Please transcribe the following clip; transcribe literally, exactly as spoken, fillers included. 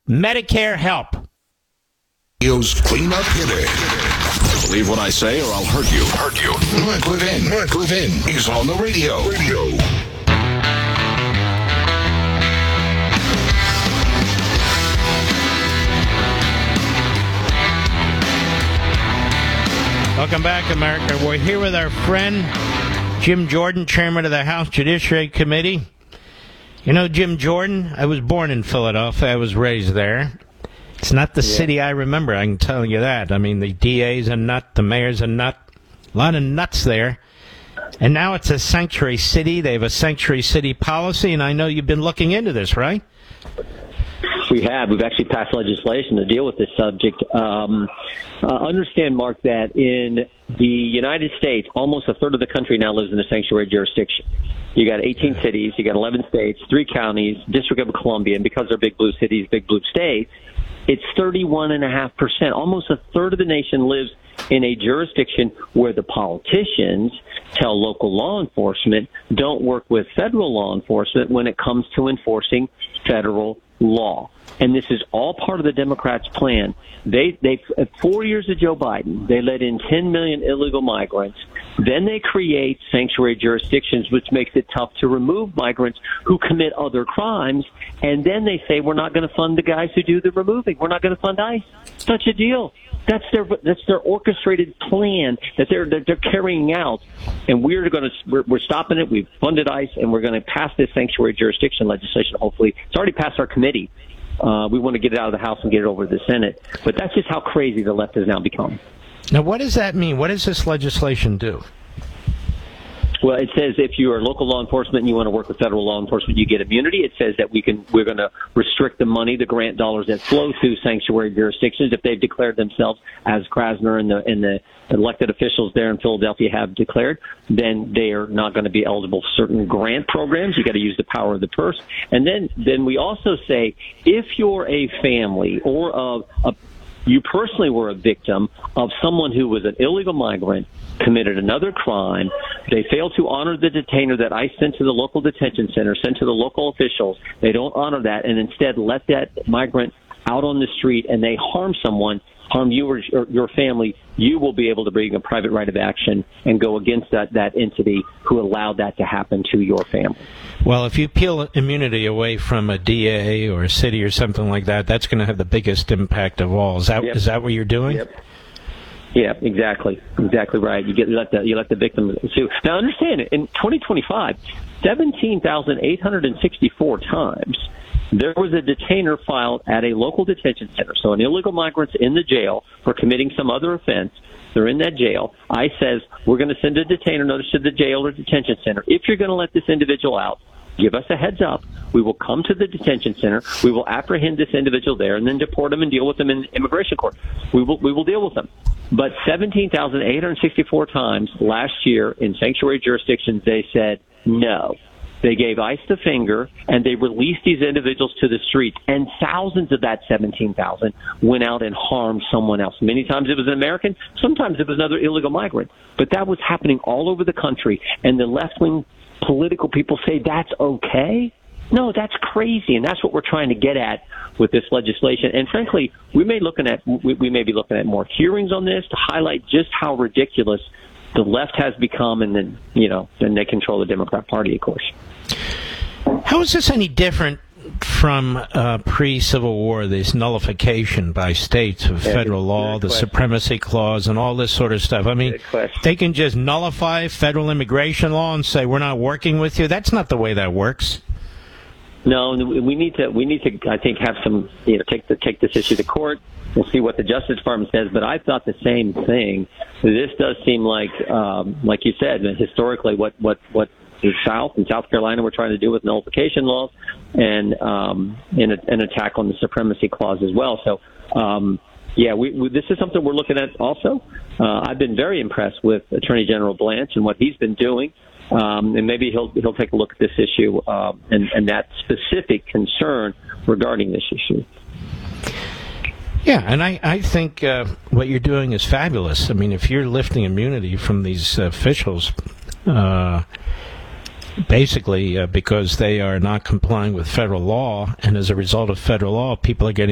Medicare help. Clean up hitter. Believe what I say or I'll hurt you. Hurt you. Mark Levin. Mark Levin is on the radio. Radio. Welcome back, America. We're here with our friend Jim Jordan, chairman of the House Judiciary Committee. You know, Jim Jordan, I was born in Philadelphia. I was raised there. It's not the yeah. city I remember, I can tell you that. I mean, the D A's a nut, the mayor's a nut, a lot of nuts there. And now it's a sanctuary city. They have a sanctuary city policy, and I know you've been looking into this, right? We have. We've actually passed legislation to deal with this subject. Um, uh, understand, Mark, that in the United States, almost a third of the country now lives in a sanctuary jurisdiction. You got eighteen cities, you got eleven states, three counties, District of Columbia, and because they're big blue cities, big blue states, it's thirty-one point five percent. Almost a third of the nation lives in a jurisdiction where the politicians tell local law enforcement don't work with federal law enforcement when it comes to enforcing federal law. And this is all part of the Democrats' plan. They, they, four years of Joe Biden, they let in ten million illegal migrants. Then they create sanctuary jurisdictions, which makes it tough to remove migrants who commit other crimes. And then they say, we're not going to fund the guys who do the removing. We're not going to fund ICE. Such a deal. That's their that's their orchestrated plan that they're that they're carrying out, and we're going to we're, we're stopping it. We've funded ICE, and we're going to pass this sanctuary jurisdiction legislation. Hopefully, it's already passed our committee. Uh, we want to get it out of the House and get it over to the Senate. But that's just how crazy the left has now become. Now, what does that mean? What does this legislation do? Well, it says if you are local law enforcement and you want to work with federal law enforcement, you get immunity. It says that we can, we're going to restrict the money, the grant dollars that flow through sanctuary jurisdictions. If they've declared themselves, as Krasner and the, and the elected officials there in Philadelphia have declared, then they are not going to be eligible for certain grant programs. You got to use the power of the purse. And then, then we also say if you're a family or of a you personally were a victim of someone who was an illegal migrant, committed another crime, they failed to honor the detainer that ICE sent to the local detention center, sent to the local officials, they don't honor that, and instead let that migrant out on the street and they harm someone, harm you or your family, you will be able to bring a private right of action and go against that, that entity who allowed that to happen to your family. Well, if you peel immunity away from a D A or a city or something like that, that's going to have the biggest impact of all. Is that yep. is that what you're doing? Yep. Yeah, exactly, exactly right. You get you let the you let the victim sue. Now, understand it. In twenty twenty-five, seventeen thousand eight hundred sixty-four times there was a detainer filed at a local detention center. So an illegal migrant's in the jail for committing some other offense. They're in that jail. ICE says, we're going to send a detainer notice to the jail or detention center. If you're going to let this individual out, give us a heads up. We will come to the detention center. We will apprehend this individual there and then deport them and deal with them in immigration court. We will, we will deal with them. But seventeen thousand eight hundred sixty-four times last year in sanctuary jurisdictions, they said no. They gave ICE the finger, and they released these individuals to the streets, and thousands of that seventeen thousand went out and harmed someone else. Many times it was an American, sometimes it was another illegal migrant. But that was happening all over the country, and the left-wing political people say that's okay? No, that's crazy, and that's what we're trying to get at with this legislation. And frankly, we may looking at we, we may be looking at more hearings on this to highlight just how ridiculous the left has become, and then, you know, then they control the Democrat Party, of course. How is this any different from uh, pre-Civil War, this nullification by states of yeah, federal law, the question. Supremacy Clause, and all this sort of stuff? I mean, they can just nullify federal immigration law and say, we're not working with you. That's not the way that works. No, we need to, we need to, I think, have some, you know, take the, take this issue to court. We'll see what the Justice Department says, but I thought the same thing. This does seem like, um, like you said, historically, what, what, what the South and South Carolina were trying to do with nullification laws, and um, in a, an attack on the Supremacy Clause as well. So, um, yeah, we, we, this is something we're looking at also. Uh, I've been very impressed with Attorney General Blanche and what he's been doing. Um, and maybe he'll he'll take a look at this issue uh, and, and that specific concern regarding this issue. Yeah, and I, I think uh, what you're doing is fabulous. I mean, if you're lifting immunity from these officials, uh, basically uh, because they are not complying with federal law, and as a result of federal law, people are getting